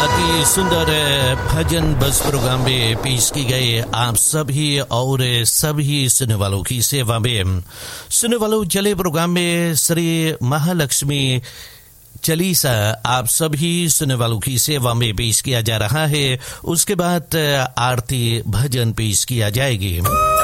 अति सुंदर भजन बस प्रोग्राम में पेश की गए आप सभी और सभी सुनने वालों की सेवा में। सुनने वालों, चले प्रोग्राम में श्री महालक्ष्मी चालीसा आप सभी सुनने वालों की सेवा में पेश किया जा रहा है। उसके बाद आरती भजन पेश किया जाएगी।